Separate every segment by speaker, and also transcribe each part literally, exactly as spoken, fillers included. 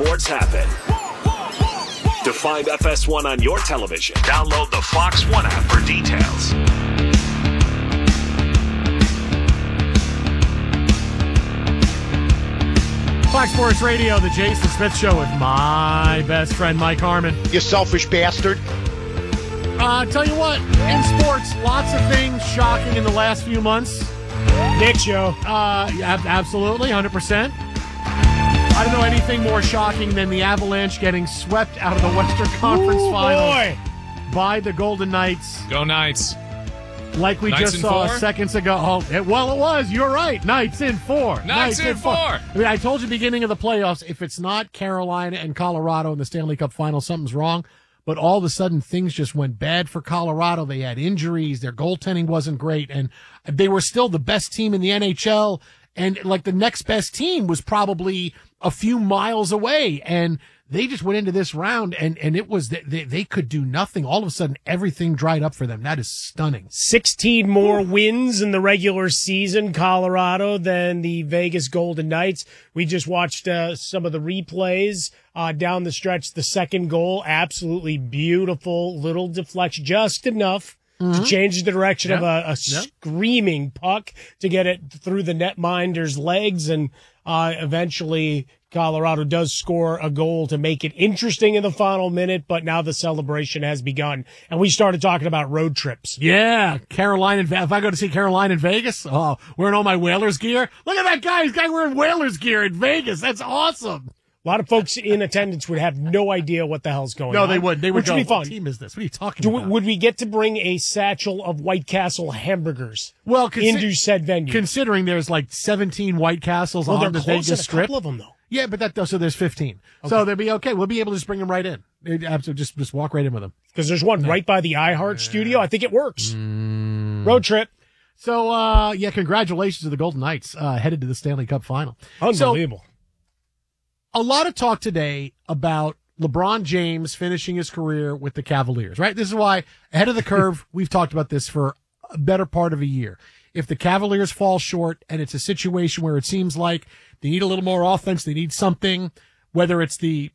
Speaker 1: sports happen. To find F S one on your television, download the Fox One app for details.
Speaker 2: Fox Sports Radio, the Jason Smith Show with my best friend, Mike Harmon.
Speaker 3: You selfish bastard.
Speaker 2: Uh, tell you what, in sports, lots of things shocking in the last few months.
Speaker 4: Nick Show.
Speaker 2: Uh, yeah, absolutely, one hundred percent. I don't know anything more shocking than the Avalanche getting swept out of the Western Conference
Speaker 4: Ooh,
Speaker 2: Finals
Speaker 4: boy.
Speaker 2: by the Golden Knights.
Speaker 5: Go Knights.
Speaker 2: Like we
Speaker 5: Knights
Speaker 2: just
Speaker 5: in
Speaker 2: saw
Speaker 5: four?
Speaker 2: seconds ago. Oh, it, well, it was. You're right. Knights in four.
Speaker 5: Knights in four.
Speaker 2: I mean, I told you beginning of the playoffs, if it's not Carolina and Colorado in the Stanley Cup Final, something's wrong. But all of a sudden, things just went bad for Colorado. They had injuries. Their goaltending wasn't great. And they were still the best team in the N H L. And like the next best team was probably a few miles away. And they just went into this round and, and it was, they, they could do nothing. All of a sudden, everything dried up for them. That is stunning.
Speaker 4: sixteen more wins in the regular season, Colorado, than the Vegas Golden Knights. We just watched uh, some of the replays uh, down the stretch. The second goal, absolutely beautiful. Little deflection, just enough to change the direction
Speaker 2: Yep.
Speaker 4: of a, a
Speaker 2: Yep.
Speaker 4: screaming puck to get it through the netminder's legs. And uh, eventually Colorado does score a goal to make it interesting in the final minute, but now the celebration has begun. And we started talking about road trips.
Speaker 2: Yeah, Carolina. If I go to see Carolina in Vegas, oh, wearing all my Whalers gear. Look at that guy. He's guy wearing Whalers gear in Vegas. That's awesome.
Speaker 4: A lot of folks in attendance would have no idea what the hell's going
Speaker 2: No,
Speaker 4: on.
Speaker 2: they wouldn't. They would
Speaker 4: Which
Speaker 2: go,
Speaker 4: would be fun.
Speaker 2: what team is this? What are you talking
Speaker 4: Do,
Speaker 2: about?
Speaker 4: would we get to bring a satchel of White Castle hamburgers
Speaker 2: well, consi-
Speaker 4: into said venue?
Speaker 2: considering there's like seventeen White Castles
Speaker 4: well,
Speaker 2: on
Speaker 4: they're
Speaker 2: the
Speaker 4: close
Speaker 2: Vegas
Speaker 4: to a
Speaker 2: Strip.
Speaker 4: couple of them, though.
Speaker 2: Yeah, but that so there's fifteen. So they'll be okay. We'll be able to just bring them right in. They'd have to just just walk right in with them.
Speaker 4: Because there's one right by the iHeart studio. I think it works. Road trip.
Speaker 2: So uh, yeah, congratulations to the Golden Knights uh, headed to the Stanley Cup Final.
Speaker 4: Unbelievable.
Speaker 2: So, a lot of talk today about LeBron James finishing his career with the Cavaliers, right? This is why ahead of the curve, we've talked about this for a better part of a year. If the Cavaliers fall short and it's a situation where it seems like they need a little more offense, they need something, whether it's the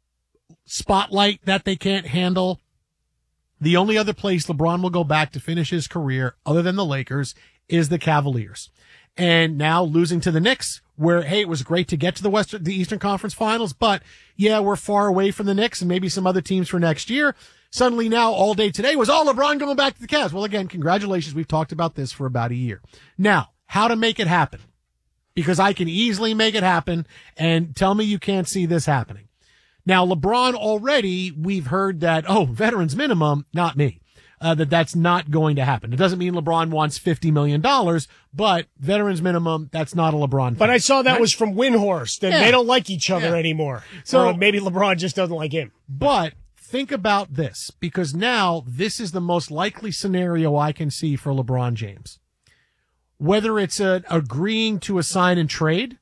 Speaker 2: spotlight that they can't handle, the only other place LeBron will go back to finish his career other than the Lakers is the Cavaliers. And now losing to the Knicks, where, hey, it was great to get to the Western, the Eastern Conference Finals, but yeah, we're far away from the Knicks and maybe some other teams for next year. Suddenly now all day today was, oh, LeBron going back to the Cavs. Well, again, congratulations. We've talked about this for about a year. Now, how to make it happen? Because I can easily make it happen, and tell me you can't see this happening. Now, LeBron already, we've heard that, oh, veterans minimum, not me. Uh, that that's not going to happen. It doesn't mean LeBron wants fifty million dollars, but veterans minimum, that's not a LeBron thing.
Speaker 4: But I saw that
Speaker 2: Right?
Speaker 4: was from Windhorst, and
Speaker 2: Yeah.
Speaker 4: they don't like each other
Speaker 2: Yeah.
Speaker 4: anymore.
Speaker 2: So-
Speaker 4: So maybe LeBron just doesn't like him.
Speaker 2: But think about this, because now this is the most likely scenario I can see for LeBron James. Whether it's a, agreeing to a sign and trade,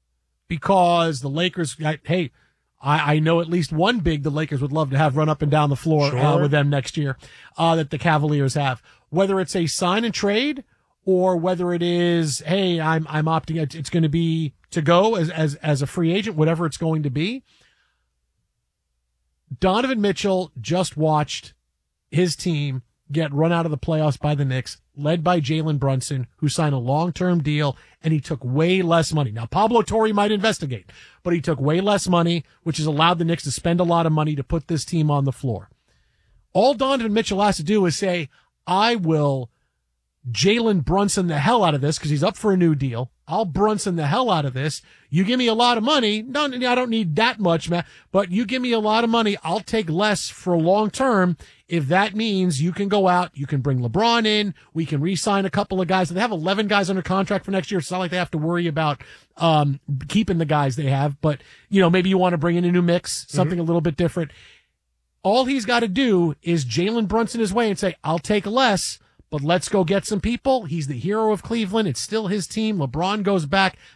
Speaker 2: because the Lakers, hey, I, I know at least one big the Lakers would love to have run up and down the floor uh,
Speaker 4: Sure.
Speaker 2: with them next year, uh, that the Cavaliers have. Whether it's a sign and trade or whether it is, hey, I'm, I'm opting, it's, it's going to be to go as, as, as a free agent, whatever it's going to be. Donovan Mitchell just watched his team get run out of the playoffs by the Knicks, led by Jalen Brunson, who signed a long-term deal, and he took way less money. Now, Pablo Torre might investigate, but he took way less money, which has allowed the Knicks to spend a lot of money to put this team on the floor. All Donovan Mitchell has to do is say, I will Jalen Brunson the hell out of this because he's up for a new deal. I'll Brunson the hell out of this. You give me a lot of money. No, I don't need that much, man. But you give me a lot of money. I'll take less for long term. If that means you can go out, you can bring LeBron in. We can re-sign a couple of guys. They have eleven guys under contract for next year. It's not like they have to worry about um keeping the guys they have. But, you know, maybe you want to bring in a new mix, something mm-hmm. a little bit different. All he's got to do is Jalen Brunson his way and say, I'll take less, but let's go get some people. He's the hero of Cleveland. It's still his team. LeBron goes back.